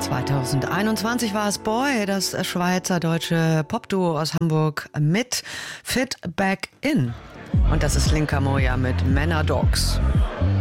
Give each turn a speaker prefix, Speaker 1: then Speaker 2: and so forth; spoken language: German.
Speaker 1: 2021 war es Boy, das schweizerdeutsche Popduo aus Hamburg mit Fit Back In. Und das ist Linka Moja mit Männer Dogs.